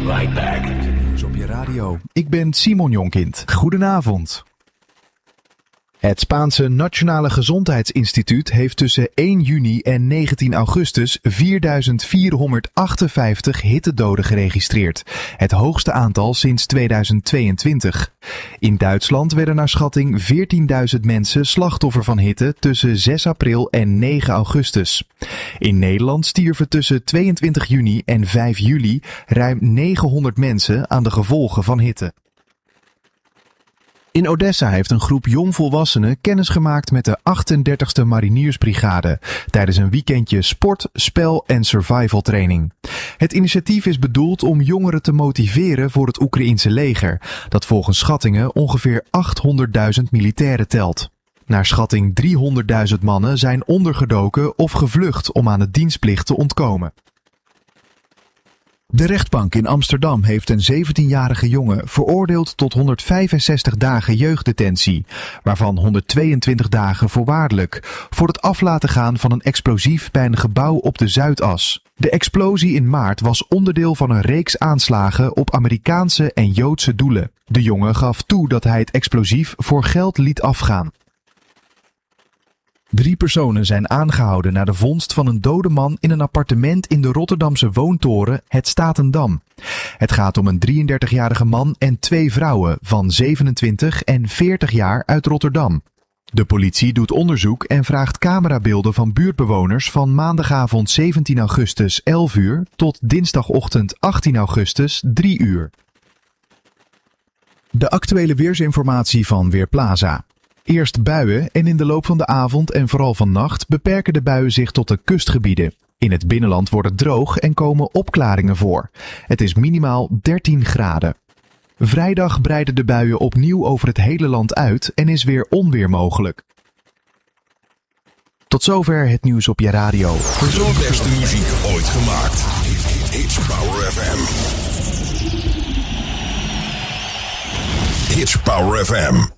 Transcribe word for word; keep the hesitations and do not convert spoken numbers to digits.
right back. Nieuws op je radio. Ik ben Simon Jonkind. Goedenavond. Het Spaanse Nationale Gezondheidsinstituut heeft tussen één juni en negentien augustus vierduizend vierhonderdachtenvijftig hittedoden geregistreerd. Het hoogste aantal sinds tweeduizend tweeëntwintig. In Duitsland werden naar schatting veertienduizend mensen slachtoffer van hitte tussen zes april en negen augustus. In Nederland stierven tussen tweeëntwintig juni en vijf juli ruim negenhonderd mensen aan de gevolgen van hitte. In Odessa heeft een groep jongvolwassenen kennis gemaakt met de achtendertigste Mariniersbrigade tijdens een weekendje sport, spel en survival training. Het initiatief is bedoeld om jongeren te motiveren voor het Oekraïense leger, dat volgens schattingen ongeveer achthonderdduizend militairen telt. Naar schatting driehonderdduizend mannen zijn ondergedoken of gevlucht om aan de dienstplicht te ontkomen. De rechtbank in Amsterdam heeft een zeventienjarige jongen veroordeeld tot honderdvijfenzestig dagen jeugddetentie, waarvan honderdtweeëntwintig dagen voorwaardelijk, voor het af laten gaan van een explosief bij een gebouw op de Zuidas. De explosie in maart was onderdeel van een reeks aanslagen op Amerikaanse en Joodse doelen. De jongen gaf toe dat hij het explosief voor geld liet afgaan. Drie personen zijn aangehouden na de vondst van een dode man in een appartement in de Rotterdamse woontoren Het Statendam. Het gaat om een drieëndertigjarige man en twee vrouwen van zevenentwintig en veertig jaar uit Rotterdam. De politie doet onderzoek en vraagt camerabeelden van buurtbewoners van maandagavond zeventien augustus elf uur tot dinsdagochtend achttien augustus drie uur. De actuele weersinformatie van Weerplaza. Eerst buien en in de loop van de avond en vooral vannacht beperken de buien zich tot de kustgebieden. In het binnenland wordt het droog en komen opklaringen voor. Het is minimaal dertien graden. Vrijdag breiden de buien opnieuw over het hele land uit en is weer onweer mogelijk. Tot zover het nieuws op je radio. De beste muziek ooit gemaakt. Hits Power F M. Hits Power F M.